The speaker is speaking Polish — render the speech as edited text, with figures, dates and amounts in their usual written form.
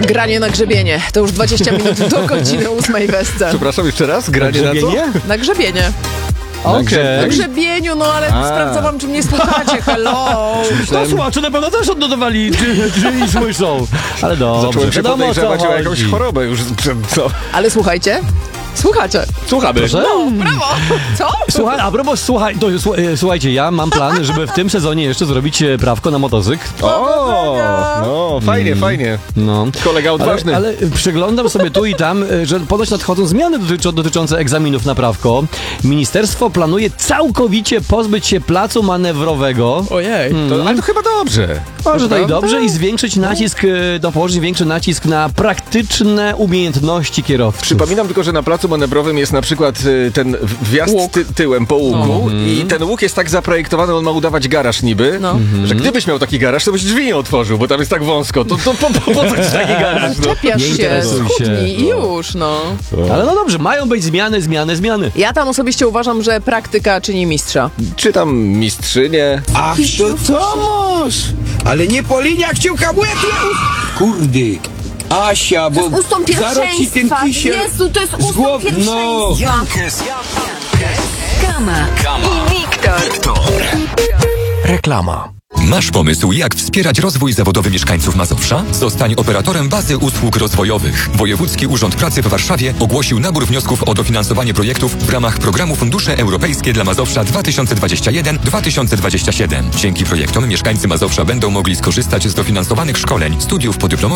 Granie na grzebienie. To już 20 minut do godziny 8 w SC. Przepraszam, jeszcze raz? Granie na co? Na grzebienie. Okej. Na grzebieniu, no ale sprawdzałam, czy mnie słuchacie. Hello. To słuchacze na pewno też odnotowali, czy słyszą. Ale dobrze, Zacząłem się wiadomo, o co podejrzewać o jakąś chodzi. chorobę już. Co? Ale słuchajcie. Słuchacie. Słuchamy. Proszę? Brawo. Co? Słuchaj, a propos, słuchajcie, ja mam plan, żeby w tym sezonie jeszcze zrobić prawko na motocykl. No, fajnie, fajnie. No. Kolega odważny. Ale przeglądam sobie tu i tam, że ponoć nadchodzą zmiany dotyczące egzaminów na prawko. Ministerstwo planuje całkowicie pozbyć się placu manewrowego. Ojej. Ale to chyba dobrze. Może to i Prawda? dobrze i zwiększyć nacisk, położyć większy nacisk na praktyczne umiejętności kierowców. Przypominam tylko, że na placu manewrowym jest na przykład ten wjazd tyłem po łuku i ten łuk jest tak zaprojektowany, on ma udawać garaż niby, że gdybyś miał taki garaż, to byś drzwi nie otworzył, bo tam jest tak wąsko. To po co ci taki garaż? No? Czepiasz Nie się, interesuj się. schudnij i już, no. Ale no dobrze, mają być zmiany. Ja tam osobiście uważam, że praktyka czyni mistrza. Czy tam mistrzynię? Ach, to Tomasz! Ale nie po liniach ciuka w łeb! Kurde! Asia, bo Ustąp zaraz ci ten pierwszeństwa. kisiel Jezu, to jest z ustąp głowy. No! pierwszeństwa. Kama i Wiktor. Reklama. Masz pomysł, jak wspierać rozwój zawodowy mieszkańców Mazowsza? Zostań operatorem bazy usług rozwojowych. Wojewódzki Urząd Pracy w Warszawie ogłosił nabór wniosków o dofinansowanie projektów w ramach programu Fundusze Europejskie dla Mazowsza 2021-2027. Dzięki projektom mieszkańcy Mazowsza będą mogli skorzystać z dofinansowanych szkoleń, studiów podyplomowych